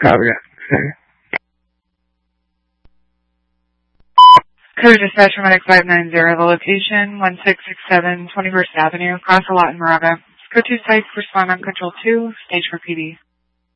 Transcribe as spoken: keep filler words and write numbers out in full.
Copy that. Second. Code dispatch from Medic five nine zero, the location, one six six seven twenty-first Avenue, Cross a Lot in Moraga. Code two sites, respond on Control two, stage for P D.